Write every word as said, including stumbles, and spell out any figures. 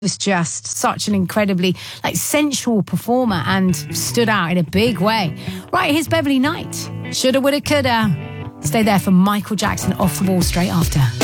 was just such an incredibly like sensual performer and stood out in a big way. Right, here's Beverly Knight. Shoulda, woulda, coulda. Stay there for Michael Jackson, Off the Wall straight after.